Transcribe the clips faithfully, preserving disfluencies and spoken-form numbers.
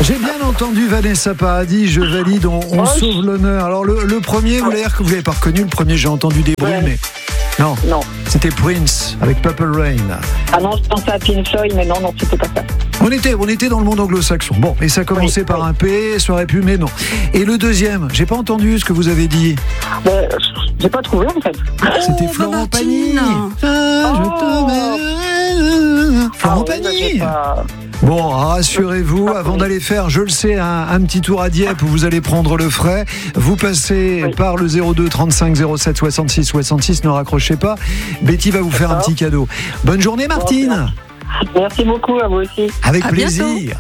J'ai bien entendu Vanessa Paradis, je valide, on, on sauve l'honneur. Alors le, le premier, vous l'avez, vous l'avez pas reconnu, le premier j'ai entendu des bruits, ouais. mais non, non, c'était Prince avec Purple Rain. Ah non, je pensais à Pink Floyd, mais non, non, c'était pas ça. On était, on était dans le monde anglo-saxon. Bon, et ça commençait oui, par oui. un P, ça aurait pu, mais non. Et le deuxième, j'ai pas entendu ce que vous avez dit. Euh, j'ai pas trouvé en fait. C'était oh, Florent Pagny. Ah, je oh. Florent ah, Pagny. Oui, pas... Bon, rassurez-vous, avant d'aller faire, je le sais, un, un petit tour à Dieppe où vous allez prendre le frais, vous passez oui. par le zéro deux trente-cinq zéro sept soixante-six soixante-six, ne raccrochez pas. Betty va vous faire un petit cadeau. Bonne journée Martine. Merci beaucoup, à vous aussi. Avec à plaisir. Bientôt.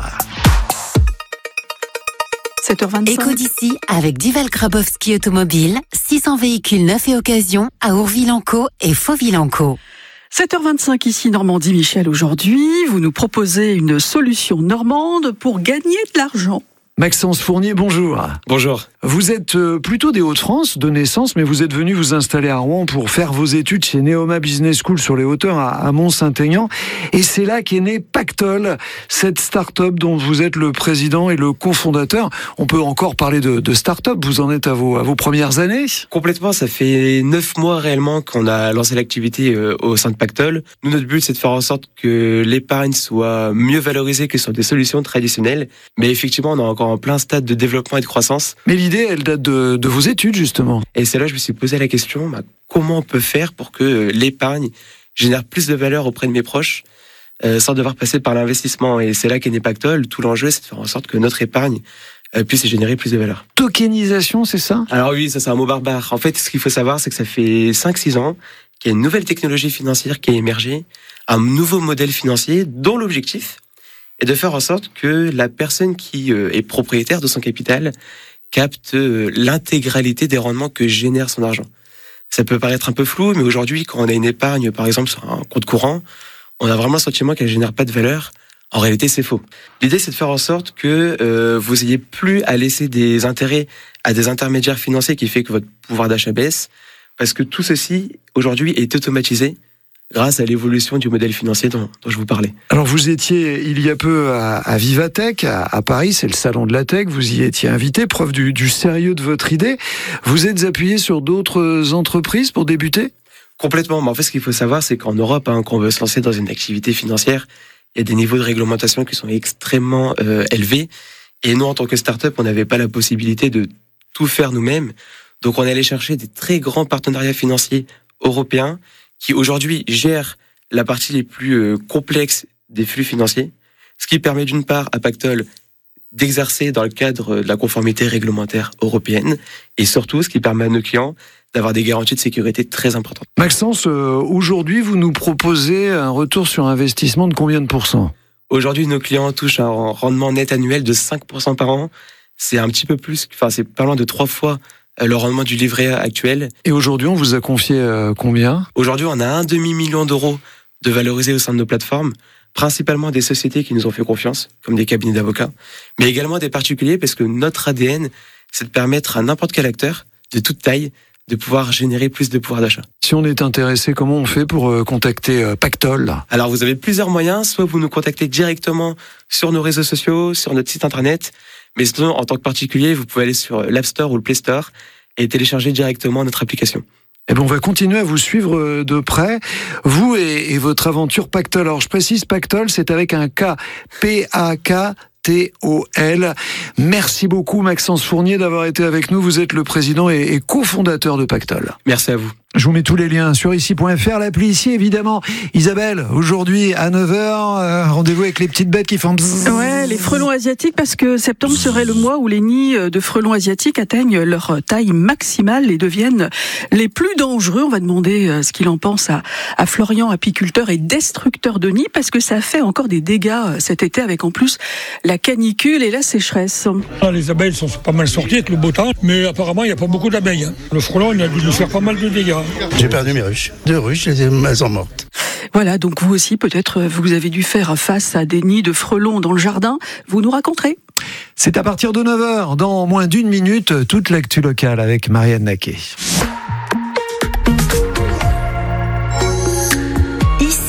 sept heures vingt-cinq. Éco d'ici avec Duval Grabowski Automobile, six cents véhicules neufs et occasion à Ourville-en-Caux et Fauville-en-Caux. sept heures vingt-cinq ici Normandie. Michel, aujourd'hui, vous nous proposez une solution normande pour gagner de l'argent. Maxence Fournier, bonjour. Bonjour. Vous êtes plutôt des Hauts-de-France de naissance, mais vous êtes venu vous installer à Rouen pour faire vos études chez Neoma Business School sur les hauteurs à Mont-Saint-Aignan. Et c'est là qu'est né Pactol, cette start-up dont vous êtes le président et le cofondateur. On peut encore parler de, de start-up, vous en êtes à vos, à vos premières années ? Complètement, ça fait neuf mois réellement qu'on a lancé l'activité au sein de Pactol. Nous, notre but, c'est de faire en sorte que l'épargne soit mieux valorisée que sur des solutions traditionnelles. Mais effectivement, on est encore en plein stade de développement et de croissance. Mais l'idée, elle date de, de vos études, justement. Et c'est là que je me suis posé la question, bah, comment on peut faire pour que l'épargne génère plus de valeur auprès de mes proches euh, sans devoir passer par l'investissement. Et c'est là qu'est né Pactol. Tout l'enjeu, c'est de faire en sorte que notre épargne euh, puisse générer plus de valeur. Tokenisation, c'est ça ? Alors oui, ça c'est un mot barbare. En fait, ce qu'il faut savoir, c'est que ça fait cinq six ans qu'il y a une nouvelle technologie financière qui a émergé, un nouveau modèle financier dont l'objectif est de faire en sorte que la personne qui euh, est propriétaire de son capital capte euh, l'intégralité des rendements que génère son argent. Ça peut paraître un peu flou, mais aujourd'hui, quand on a une épargne, par exemple, sur un compte courant, on a vraiment le sentiment qu'elle génère pas de valeur. En réalité, c'est faux. L'idée, c'est de faire en sorte que euh, vous ayez plus à laisser des intérêts à des intermédiaires financiers qui fait que votre pouvoir d'achat baisse, parce que tout ceci, aujourd'hui, est automatisé grâce à l'évolution du modèle financier dont, dont je vous parlais. Alors vous étiez il y a peu à, à Vivatech, à, à Paris, c'est le salon de la tech, vous y étiez invité, preuve du, du sérieux de votre idée. Vous êtes appuyé sur d'autres entreprises pour débuter ? Complètement, mais en fait ce qu'il faut savoir, c'est qu'en Europe, hein, quand on veut se lancer dans une activité financière, il y a des niveaux de réglementation qui sont extrêmement euh, élevés, et nous en tant que start-up, on n'avait pas la possibilité de tout faire nous-mêmes, donc on est allé chercher des très grands partenariats financiers européens, qui aujourd'hui gère la partie les plus euh, complexes des flux financiers, ce qui permet d'une part à Pactol d'exercer dans le cadre de la conformité réglementaire européenne, et surtout ce qui permet à nos clients d'avoir des garanties de sécurité très importantes. Maxence, euh, aujourd'hui vous nous proposez un retour sur investissement de combien de pourcents ? Aujourd'hui, nos clients touchent un rendement net annuel de cinq pour cent par an. C'est un petit peu plus, enfin c'est pas loin de trois fois le rendement du livret A actuel. Et aujourd'hui, on vous a confié euh, combien ? Aujourd'hui, on a un demi-million d'euros de valorisés au sein de nos plateformes, principalement des sociétés qui nous ont fait confiance, comme des cabinets d'avocats, mais également des particuliers, parce que notre A D N, c'est de permettre à n'importe quel acteur, de toute taille, de pouvoir générer plus de pouvoir d'achat. Si on est intéressé, comment on fait pour euh, contacter euh, Pactol ? Alors, vous avez plusieurs moyens. Soit vous nous contactez directement sur nos réseaux sociaux, sur notre site internet, mais sinon, en tant que particulier, vous pouvez aller sur l'App Store ou le Play Store et télécharger directement notre application. Eh bien, on va continuer à vous suivre de près, vous et, et votre aventure Pactol. Alors, je précise, Pactol, c'est avec un K, P A K T O L. Merci beaucoup, Maxence Fournier, d'avoir été avec nous. Vous êtes le président et, et cofondateur de Pactol. Merci à vous. Je vous mets tous les liens sur ici point f r, l'appli ici, évidemment. Isabelle, aujourd'hui à neuf heures, euh, rendez-vous avec les petites bêtes qui font bzzz. Ouais, les frelons asiatiques, parce que septembre serait le mois où les nids de frelons asiatiques atteignent leur taille maximale et deviennent les plus dangereux. On va demander ce qu'il en pense à, à Florian, apiculteur et destructeur de nids, parce que ça fait encore des dégâts cet été, avec en plus la canicule et la sécheresse. Ah, les abeilles sont pas mal sorties avec le beau temps, mais apparemment il n'y a pas beaucoup d'abeilles. Le frelon, il a dû nous faire pas mal de dégâts. J'ai perdu mes ruches. Deux ruches, elles sont mortes. Voilà, donc vous aussi, peut-être, vous avez dû faire face à des nids de frelons dans le jardin. Vous nous raconterez. C'est à partir de neuf heures, dans moins d'une minute, toute l'actu locale avec Marianne Naquet. Ici,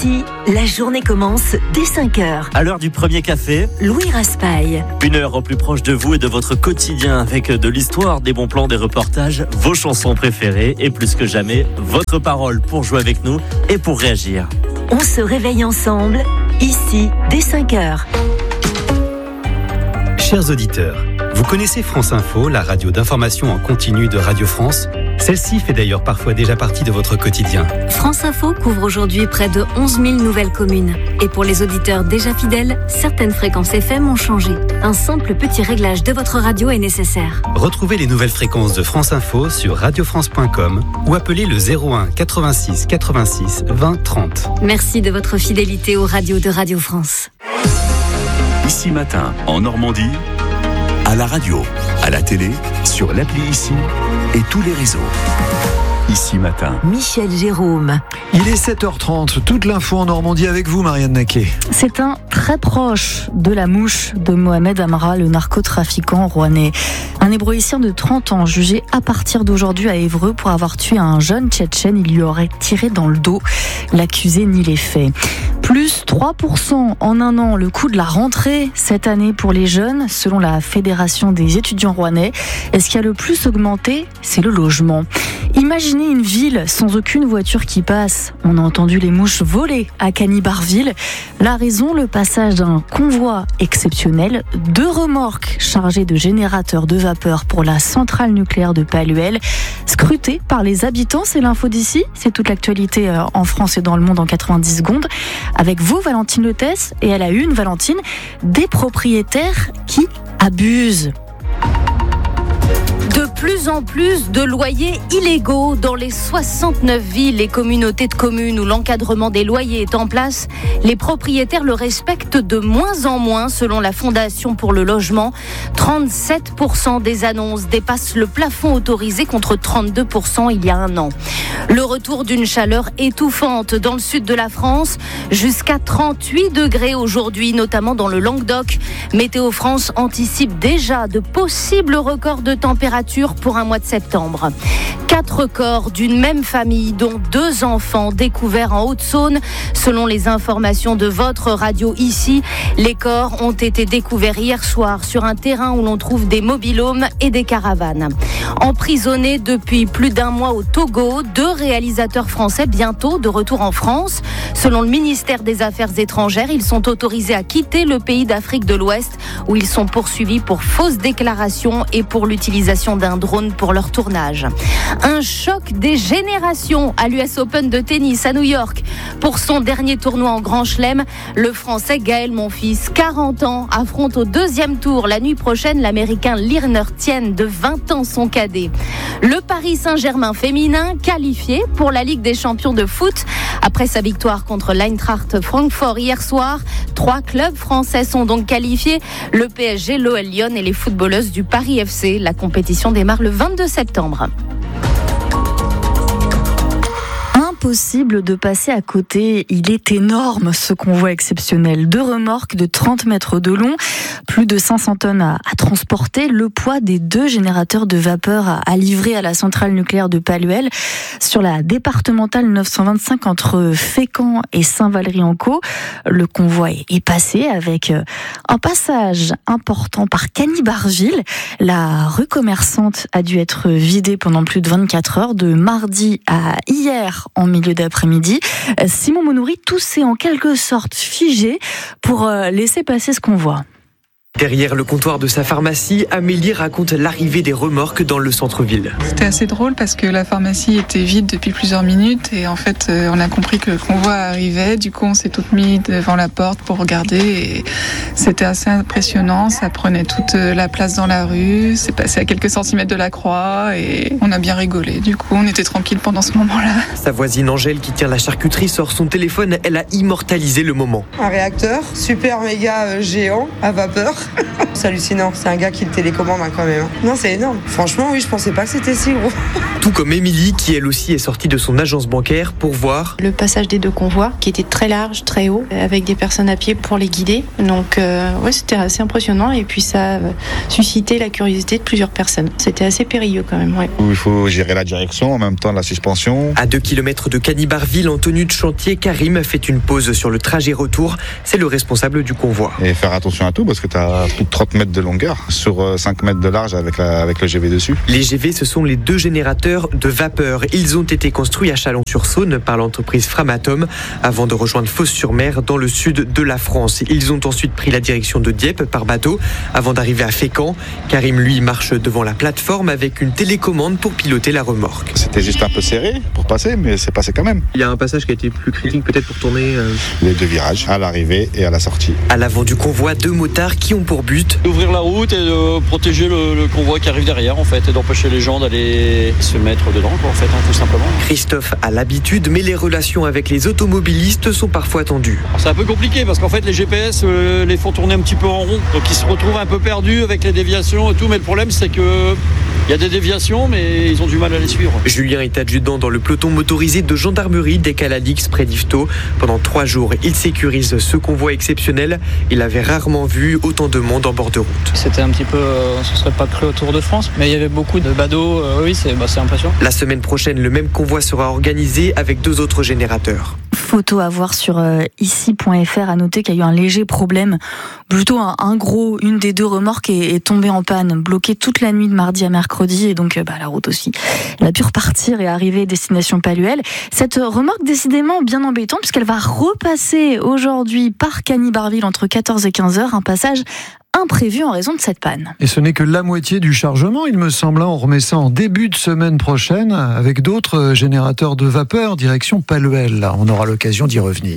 La journée commence dès cinq heures. À l'heure du premier café, Louis Raspail. Une heure au plus proche de vous et de votre quotidien avec de l'histoire, des bons plans, des reportages, vos chansons préférées et plus que jamais, votre parole pour jouer avec nous et pour réagir. On se réveille ensemble, ici, dès cinq heures. Chers auditeurs, vous connaissez France Info, la radio d'information en continu de Radio France ? Celle-ci fait d'ailleurs parfois déjà partie de votre quotidien. France Info couvre aujourd'hui près de onze mille nouvelles communes. Et pour les auditeurs déjà fidèles, certaines fréquences F M ont changé. Un simple petit réglage de votre radio est nécessaire. Retrouvez les nouvelles fréquences de France Info sur radio france point com ou appelez le zéro un quatre-vingt-six quatre-vingt-six vingt trente. Merci de votre fidélité aux radios de Radio France. Ici Matin, en Normandie, à la radio, à la télé, sur l'appli Ici et tous les réseaux. Ici Matin. Michel Jérôme. Il est sept heures trente, toute l'info en Normandie avec vous, Marianne Naquet. C'est un très proche de la mouche de Mohamed Amra, le narcotrafiquant rouennais. Un hébroïcien de trente ans, jugé à partir d'aujourd'hui à Évreux pour avoir tué un jeune Tchétchène. Il lui aurait tiré dans le dos. L'accusé nie les faits. Plus trois pour cent en un an, le coût de la rentrée cette année pour les jeunes, selon la Fédération des étudiants rouennais. Et ce qui a le plus augmenté, c'est le logement. Imaginez une ville sans aucune voiture qui passe. On a entendu les mouches voler à Cagny-Barville. La raison, le passage d'un convoi exceptionnel, deux remorques chargées de générateurs de vapeur pour la centrale nucléaire de Paluel, scrutées par les habitants. C'est l'info d'ici. C'est toute l'actualité en France et dans le monde en quatre-vingt-dix secondes. Avec vous, Valentine Letès, et à la une, Valentine, des propriétaires qui abusent. De plus en plus de loyers illégaux dans les soixante-neuf villes et communautés de communes où l'encadrement des loyers est en place. Les propriétaires le respectent de moins en moins selon la Fondation pour le logement. trente-sept pour cent des annonces dépassent le plafond autorisé contre trente-deux pour cent il y a un an. Le retour d'une chaleur étouffante dans le sud de la France, jusqu'à trente-huit degrés aujourd'hui, notamment dans le Languedoc. Météo France anticipe déjà de possibles records de température pour un mois de septembre. Quatre corps d'une même famille, dont deux enfants découverts en Haute-Saône. Selon les informations de votre radio ici, les corps ont été découverts hier soir sur un terrain où l'on trouve des mobil-homes et des caravanes. Emprisonnés depuis plus d'un mois au Togo, deux réalisateurs français bientôt de retour en France. Selon le ministère des Affaires étrangères, ils sont autorisés à quitter le pays d'Afrique de l'Ouest où ils sont poursuivis pour fausses déclarations et pour l'utilisation d'un drone pour leur tournage. Un choc des générations à l'U S Open de tennis à New York. Pour son dernier tournoi en Grand Chelem, le Français Gaël Monfils, quarante ans, affronte au deuxième tour la nuit prochaine l'Américain Lirner Tien de vingt ans, son cadet. Le Paris Saint-Germain féminin qualifié pour la Ligue des champions de foot. Après sa victoire contre l'Eintracht Francfort hier soir, trois clubs français sont donc qualifiés. Le P S G, l'O L Lyon et les footballeuses du Paris F C. La compétition démarre le vingt-deux septembre. Impossible de passer à côté. Il est énorme ce convoi exceptionnel. Deux remorques de trente mètres de long, plus de cinq cents tonnes à, à transporter, le poids des deux générateurs de vapeur à, à livrer à la centrale nucléaire de Paluel sur la départementale neuf cent vingt-cinq entre Fécamp et Saint-Valery-en-Caux. Le convoi est, est passé avec un passage important par Cagny-Barville. La rue commerçante a dû être vidée pendant plus de vingt-quatre heures, de mardi à hier en milieu d'après-midi. Simon Monoury, tout s'est en quelque sorte figé pour laisser passer ce convoi. Derrière le comptoir de sa pharmacie, Amélie raconte l'arrivée des remorques dans le centre-ville. C'était assez drôle parce que la pharmacie était vide depuis plusieurs minutes et en fait on a compris que le convoi arrivait. Du coup on s'est toutes mis devant la porte pour regarder et c'était assez impressionnant. Ça prenait toute la place dans la rue, c'est passé à quelques centimètres de la croix et on a bien rigolé. Du coup on était tranquille pendant ce moment-là. Sa voisine Angèle qui tient la charcuterie sort son téléphone, elle a immortalisé le moment. Un réacteur super méga géant à vapeur. C'est hallucinant, c'est un gars qui le télécommande hein, quand même. Non, c'est énorme. Franchement, oui, je pensais pas que c'était si gros. Tout comme Émilie, qui elle aussi est sortie de son agence bancaire pour voir le passage des deux convois, qui était très large, très haut, avec des personnes à pied pour les guider. Donc euh, ouais, c'était assez impressionnant et puis ça a suscité la curiosité de plusieurs personnes. C'était assez périlleux quand même. Ouais. Il faut gérer la direction, en même temps la suspension. À deux kilomètres de Canibarville, en tenue de chantier, Karim fait une pause sur le trajet retour. C'est le responsable du convoi. Et faire attention à tout parce que tu as plus de trente mètres de longueur sur cinq mètres de large avec, la, avec le G V dessus. Les G V, ce sont les deux générateurs de vapeur. Ils ont été construits à Chalon-sur-Saône par l'entreprise Framatome avant de rejoindre Fos-sur-Mer dans le sud de la France. Ils ont ensuite pris la direction de Dieppe par bateau avant d'arriver à Fécamp. Karim, lui, marche devant la plateforme avec une télécommande pour piloter la remorque. C'était juste un peu serré pour passer, mais c'est passé quand même. Il y a un passage qui a été plus critique peut-être pour tourner euh... Les deux virages, à l'arrivée et à la sortie. À l'avant du convoi, deux motards qui ont pour but d'ouvrir la route et de protéger le, le convoi qui arrive derrière en fait et d'empêcher les gens d'aller se mettre dedans quoi, en fait, hein, tout simplement. Christophe a l'habitude, mais les relations avec les automobilistes sont parfois tendues. C'est un peu compliqué parce qu'en fait les G P S euh, les font tourner un petit peu en rond, donc ils se retrouvent un peu perdus avec les déviations et tout, mais le problème c'est que il y a des déviations, mais ils ont du mal à les suivre. Julien est adjudant dans le peloton motorisé de gendarmerie d'Ecalix près d'Yvetot. Pendant trois jours, il sécurise ce convoi exceptionnel. Il avait rarement vu autant de monde en bord de route. C'était un petit peu, euh, ce serait pas cru au Tour de France, mais il y avait beaucoup de badauds. Euh, oui, c'est, bah, c'est impressionnant. La semaine prochaine, le même convoi sera organisé avec deux autres générateurs. Photo à voir sur euh, ici point f r. À noter qu'il y a eu un léger problème, plutôt un, un gros, une des deux remorques est, est tombée en panne, bloquée toute la nuit de mardi à mercredi, et donc bah, la route aussi. Elle a pu repartir et arriver destination Paluel. Cette remorque décidément bien embêtante puisqu'elle va repasser aujourd'hui par Canibarville entre quatorze et quinze heures, un passage imprévu en raison de cette panne. Et ce n'est que la moitié du chargement, il me semble. On remet ça en début de semaine prochaine avec d'autres générateurs de vapeur direction Paluel. On aura l'occasion d'y revenir.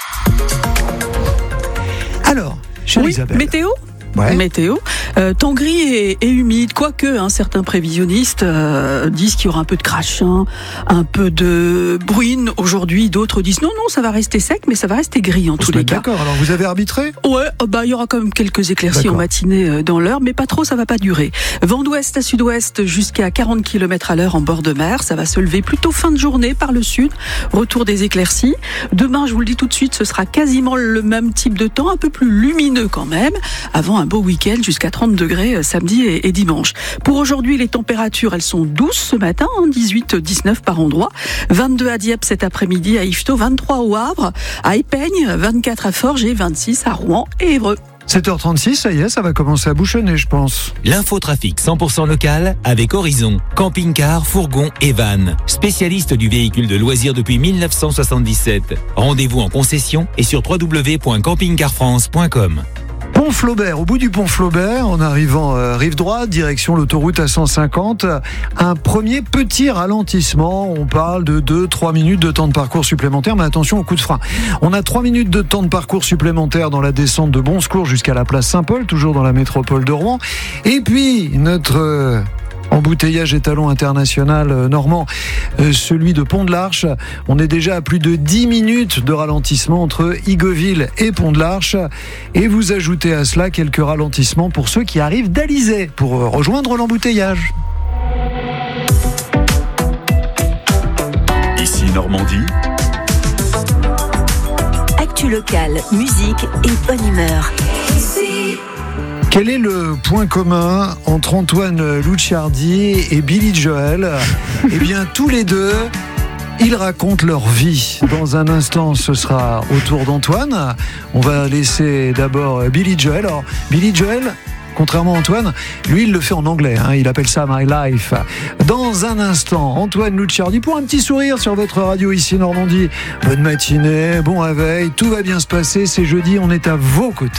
Alors, chère oui, Isabelle. Météo Ouais. Météo. Euh, temps gris et, et humide, quoique hein, certains prévisionnistes euh, disent qu'il y aura un peu de crachin, un peu de bruine aujourd'hui. D'autres disent non, non, ça va rester sec, mais ça va rester gris en On tous se les met cas. D'accord, alors vous avez arbitré ? Ouais, bah il y aura quand même quelques éclaircies D'accord. en matinée euh, dans l'heure, mais pas trop, ça va pas durer. Vent d'ouest à sud-ouest jusqu'à quarante kilomètres à l'heure en bord de mer. Ça va se lever plutôt fin de journée par le sud. Retour des éclaircies. Demain, je vous le dis tout de suite, ce sera quasiment le même type de temps, un peu plus lumineux quand même, avant un beau week-end jusqu'à trente degrés samedi et, et dimanche. Pour aujourd'hui, les températures, elles sont douces ce matin, hein, dix-huit dix-neuf par endroit. vingt-deux à Dieppe cet après-midi, à Yvetot, vingt-trois au Havre, à Épeigne, vingt-quatre à Forges et vingt-six à Rouen et Évreux. sept heures trente-six, ça y est, ça va commencer à bouchonner, je pense. L'infotrafic cent pour cent local avec Horizon, camping-car, fourgon et van. Spécialiste du véhicule de loisirs depuis mille neuf cent soixante-dix-sept. Rendez-vous en concession et sur w w w point camping car france point com. Pont Flaubert, au bout du pont Flaubert, en arrivant euh, rive droite, direction l'autoroute A cent cinquante, un premier petit ralentissement. On parle de deux trois minutes de temps de parcours supplémentaire, mais attention au coup de frein. On a trois minutes de temps de parcours supplémentaire dans la descente de Bon-Secours jusqu'à la place Saint-Paul, toujours dans la métropole de Rouen. Et puis, notre... Euh, embouteillage étalon international euh, normand, euh, celui de Pont de l'Arche. On est déjà à plus de dix minutes de ralentissement entre Igoville et Pont de l'Arche. Et vous ajoutez à cela quelques ralentissements pour ceux qui arrivent d'Alizé pour euh, rejoindre l'embouteillage. Ici Normandie. Actu locale, musique et bonne humeur. Quel est le point commun entre Antoine Luciardi et Billy Joel ? Eh bien, tous les deux, ils racontent leur vie. Dans un instant, ce sera au tour d'Antoine. On va laisser d'abord Billy Joel. Alors, Billy Joel, contrairement à Antoine, lui, il le fait en anglais. Hein, il appelle ça My Life. Dans un instant, Antoine Luciardi pour un petit sourire sur votre radio ici Normandie. Bonne matinée, bon réveil, tout va bien se passer. C'est jeudi, on est à vos côtés.